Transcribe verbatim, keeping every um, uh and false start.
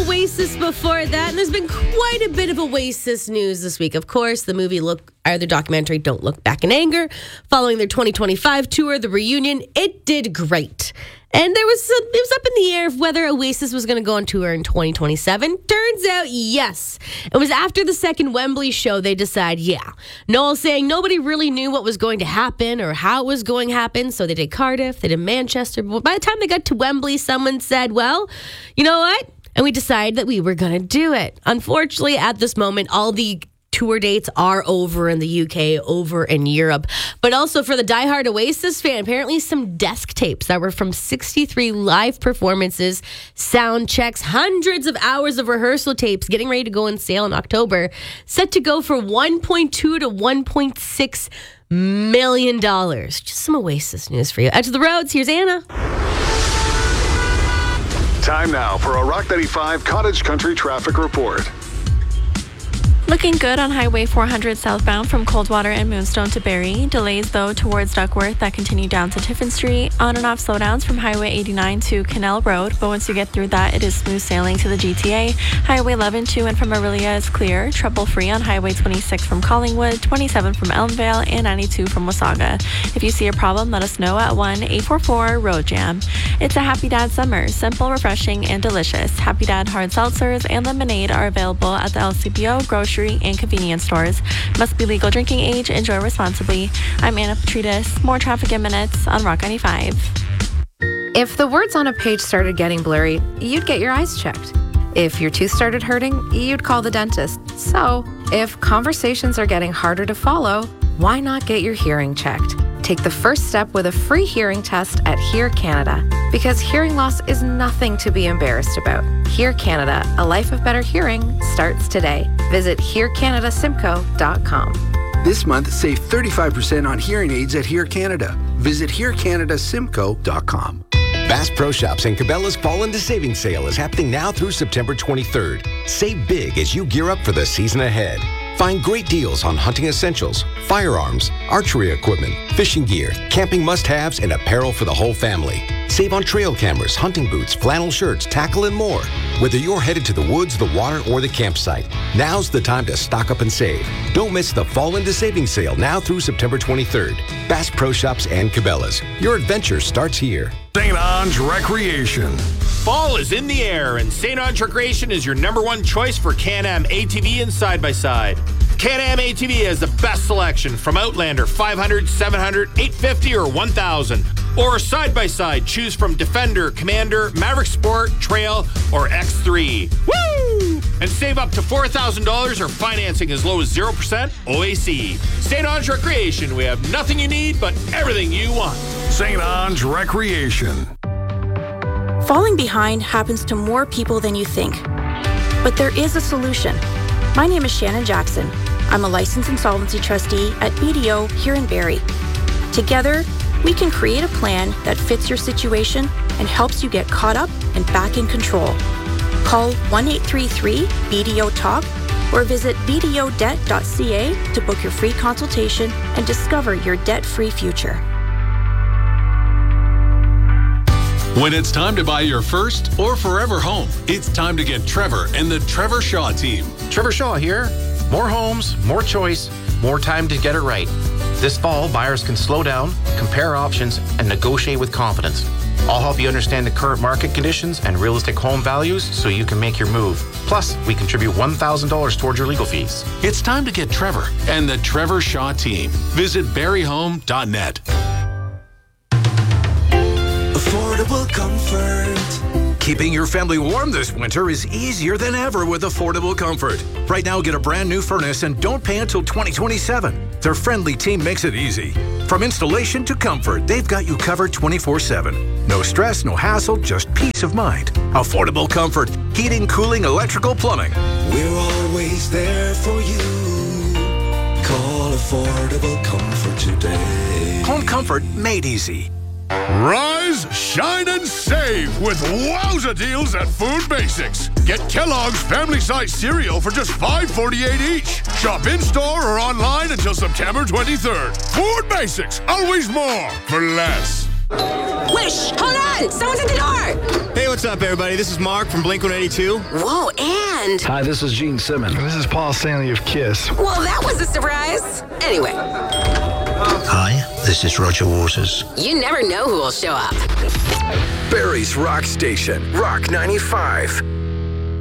Oasis before that, and there's been quite a bit of Oasis news this week. Of course, the movie Look, or the documentary Don't Look Back in Anger, following their twenty twenty-five tour, the reunion, it did great. And there was some, it was up in the air of whether Oasis was going to go on tour in twenty twenty-seven. Turns out, yes. It was after the second Wembley show they decided, yeah. Noel saying nobody really knew what was going to happen or how it was going to happen, so they did Cardiff, they did Manchester. But by the time they got to Wembley, someone said, well, you know what? And we decided that we were going to do it. Unfortunately, at this moment, all the tour dates are over in the U K, over in Europe. But also for the diehard Oasis fan, apparently some desk tapes that were from sixty-three live performances, sound checks, hundreds of hours of rehearsal tapes getting ready to go on sale in October, set to go for one point two to one point six million dollars. Just some Oasis news for you. Out to the roads, here's Anna. Time now for a Rock ninety-five Cottage Country traffic report. Looking good on Highway four hundred southbound from Coldwater and Moonstone to Barrie. Delays, though, towards Duckworth that continue down to Tiffin Street. On and off slowdowns from Highway eighty-nine to Canal Road, but once you get through that, it is smooth sailing to the G T A. Highway eleven to and from Aurelia is clear. Trouble-free on Highway twenty-six from Collingwood, twenty-seven from Elmvale, and ninety-two from Wasaga. If you see a problem, let us know at one eight four four road jam. It's a Happy Dad summer. Simple, refreshing, and delicious. Happy Dad hard seltzers and lemonade are available at the L C B O, grocery, and convenience stores. Must be legal drinking age. Enjoy responsibly. I'm Anna Petrides. More traffic in minutes on Rock ninety-five. If the words on a page started getting blurry, you'd get your eyes checked. If your tooth started hurting, you'd call the dentist. So, if conversations are getting harder to follow, why not get your hearing checked? Take the first step with a free hearing test at Hear Canada. Because hearing loss is nothing to be embarrassed about. Hear Canada, a life of better hearing, starts today. Visit hear canada simcoe dot com. This month, save thirty-five percent on hearing aids at Hear Canada. Visit hear canada simcoe dot com. Bass Pro Shops and Cabela's Fall into Savings Sale is happening now through September twenty-third. Save big as you gear up for the season ahead. Find great deals on hunting essentials, firearms, archery equipment, fishing gear, camping must-haves, and apparel for the whole family. Save on trail cameras, hunting boots, flannel shirts, tackle, and more. Whether you're headed to the woods, the water, or the campsite, now's the time to stock up and save. Don't miss the Fall into Savings Sale now through September twenty-third. Bass Pro Shops and Cabela's. Your adventure starts here. Saint Ange Recreation. Fall is in the air, and Saint Ange Recreation is your number one choice for Can-Am A T V and side-by-side. Can-Am A T V has the best selection from Outlander five hundred, seven hundred, eight fifty, or one thousand. Or side-by-side, choose from Defender, Commander, Maverick Sport, Trail, or X three. Woo! And save up to four thousand dollars or financing as low as zero percent O A C. Saint Ange Recreation, we have nothing you need but everything you want. Saint Ange Recreation. Falling behind happens to more people than you think. But there is a solution. My name is Shannon Jackson. I'm a licensed insolvency trustee at B D O here in Barrie. Together, we can create a plan that fits your situation and helps you get caught up and back in control. Call one eight three three B D O talk or visit b d o debt dot c a to book your free consultation and discover your debt-free future. When it's time to buy your first or forever home, it's time to get Trevor and the Trevor Shaw team. Trevor Shaw here. More homes, more choice, more time to get it right. This fall, buyers can slow down, compare options, and negotiate with confidence. I'll help you understand the current market conditions and realistic home values so you can make your move. Plus, we contribute one thousand dollars towards your legal fees. It's time to get Trevor and the Trevor Shaw team. Visit barrie home dot net. Affordable comfort. Keeping your family warm this winter is easier than ever with Affordable Comfort. Right now, get a brand new furnace and don't pay until twenty twenty-seven. Their friendly team makes it easy. From installation to comfort, they've got you covered twenty-four seven. No stress, no hassle, just peace of mind. Affordable Comfort. Heating, cooling, electrical, plumbing. We're always there for you. Call Affordable Comfort today. Home comfort made easy. Rise, shine, and save with wowza deals at Food Basics. Get Kellogg's family-sized cereal for just five forty-eight each. Shop in-store or online until September twenty-third. Food Basics, always more for less. Wish, hold on! Someone's at the door! Hey, what's up, everybody? This is Mark from Blink one eighty-two. Whoa, and... Hi, this is Gene Simmons. This is Paul Stanley of KISS. Well, that was a surprise. Anyway. Hi, this is Roger Waters. You never know who will show up. Barrie's Rock Station, Rock ninety-five.